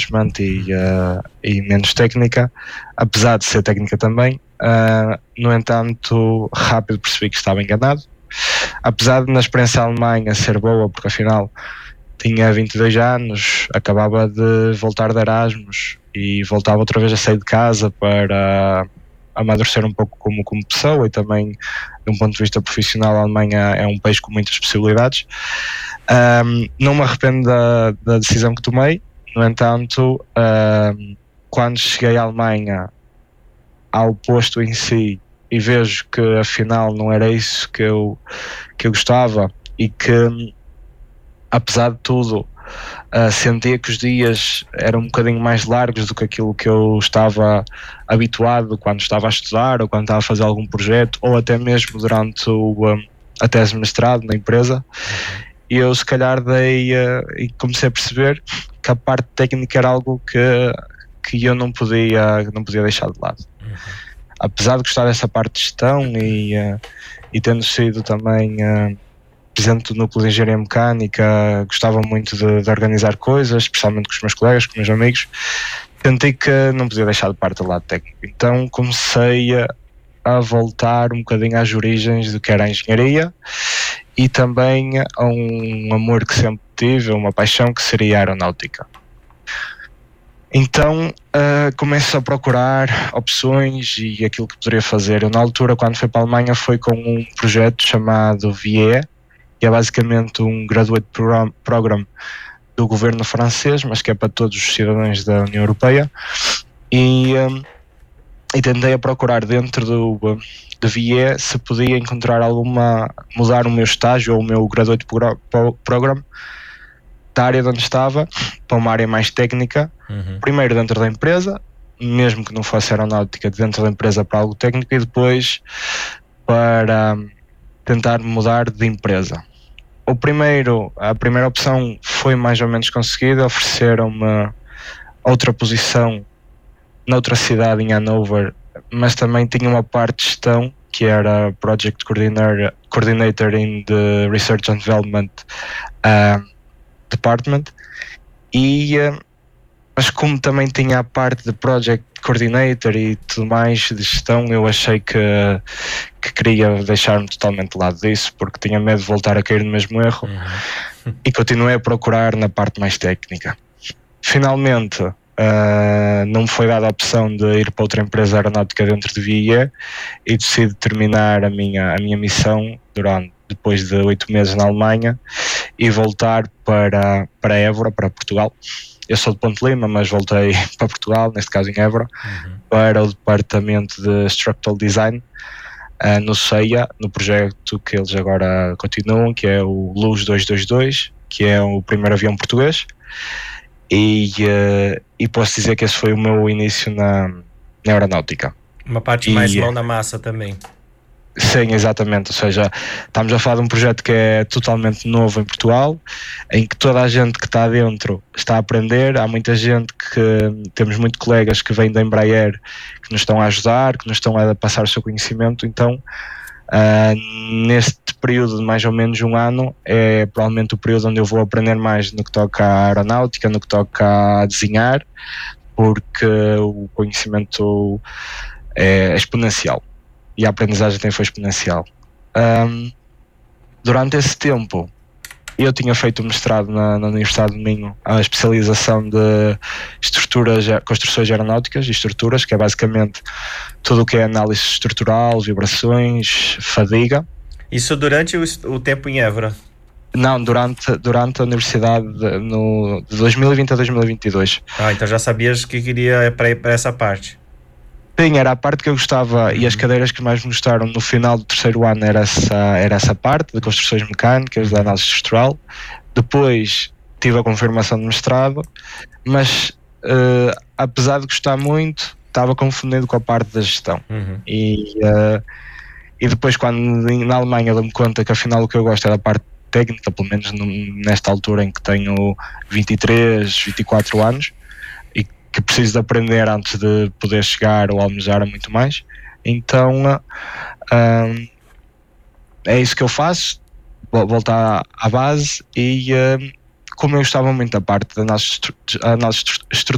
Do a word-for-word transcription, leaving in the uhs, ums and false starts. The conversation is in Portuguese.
management e, uh, e menos técnica, apesar de ser técnica também. Uh, no entanto, rápido percebi que estava enganado, apesar de na experiência Alemanha ser boa, porque afinal tinha vinte e dois anos, acabava de voltar de Erasmus e voltava outra vez a sair de casa para amadurecer um pouco como, como pessoa, e também de um ponto de vista profissional a Alemanha é um país com muitas possibilidades. Um, não me arrependo da, da decisão que tomei. No entanto, um, quando cheguei à Alemanha, ao posto em si, e vejo que afinal não era isso que eu, que eu gostava, e que apesar de tudo uh, sentia que os dias eram um bocadinho mais largos do que aquilo que eu estava habituado quando estava a estudar ou quando estava a fazer algum projeto, ou até mesmo durante o, um, a tese de mestrado na empresa. E eu se calhar dei uh, e comecei a perceber que a parte técnica era algo que, que eu não podia, não podia deixar de lado. Uhum. Apesar de gostar dessa parte de gestão e, uh, e tendo sido também uh, presidente do núcleo de engenharia mecânica, gostava muito de, de organizar coisas, especialmente com os meus colegas, com os meus amigos, senti que não podia deixar de parte do lado técnico. Então comecei a, a voltar um bocadinho às origens do que era a engenharia, e também a um amor que sempre tive, uma paixão, que seria a aeronáutica. Então uh, começo a procurar opções e aquilo que poderia fazer. Eu na altura, quando fui para a Alemanha, foi com um projeto chamado V I E, que é basicamente um Graduate Program, program do governo francês, mas que é para todos os cidadãos da União Europeia, e, um, e tentei a procurar dentro do, do V I E se podia encontrar alguma, mudar o meu estágio ou o meu Graduate Program da área de onde estava para uma área mais técnica, uhum. Primeiro dentro da empresa, mesmo que não fosse aeronáutica, dentro da empresa para algo técnico, e depois para um, tentar mudar de empresa. O primeiro, a primeira opção foi mais ou menos conseguida, ofereceram-me outra posição noutra cidade em Hanover, mas também tinha uma parte de gestão, que era Project Coordinator, Coordinator in the Research and Development uh, Department, e, uh, mas como também tinha a parte de Project Coordinator e tudo mais de gestão, eu achei que, que queria deixar-me totalmente de lado disso, porque tinha medo de voltar a cair no mesmo erro, uhum. E continuei a procurar na parte mais técnica. Finalmente uh, não me foi dada a opção de ir para outra empresa aeronáutica dentro de V I E, e decidi terminar a minha, a minha missão durante, depois de oito meses na Alemanha, e voltar para, para Évora, para Portugal. Eu sou de Ponte Lima, mas voltei para Portugal, neste caso em Évora, uhum. Para o departamento de Structural Design, uh, no C E A, no projeto que eles agora continuam, que é o Luz duzentos e vinte e dois, que é o primeiro avião português, e, uh, e posso dizer que esse foi o meu início na, na aeronáutica. Uma parte e, mais mão na massa também. Sim, exatamente, ou seja, estamos a falar de um projeto que é totalmente novo em Portugal, em que toda a gente que está dentro está a aprender. Há muita gente que, temos muitos colegas que vêm da Embraer, que nos estão a ajudar, que nos estão a passar o seu conhecimento. Então uh, neste período de mais ou menos um ano é provavelmente o período onde eu vou aprender mais no que toca à aeronáutica, no que toca a desenhar, porque o conhecimento é exponencial e a aprendizagem também foi exponencial. Um, durante esse tempo eu tinha feito o mestrado na, na Universidade de Minho, a especialização de estruturas, construções aeronáuticas e estruturas, que é basicamente tudo o que é análise estrutural, vibrações, fadiga. Isso durante o, o tempo em Évora? Não, durante, durante a universidade de, no, de dois mil e vinte a dois mil e vinte e dois. Ah, então já sabias que queria para ir para essa parte? Sim, era a parte que eu gostava, e as cadeiras que mais me gostaram no final do terceiro ano era essa, era essa parte de construções mecânicas, da análise estrutural. Depois tive a confirmação de mestrado, mas uh, apesar de gostar muito, estava confundido com a parte da gestão. Uhum. E, uh, e depois, quando na Alemanha dou-me conta que afinal o que eu gosto era a parte técnica, pelo menos no, nesta altura em que tenho vinte e três, vinte e quatro anos, que preciso de aprender antes de poder chegar ou almejar a muito mais. Então um, é isso que eu faço, voltar à base, e um, como eu gostava muito da parte da análise estrutural,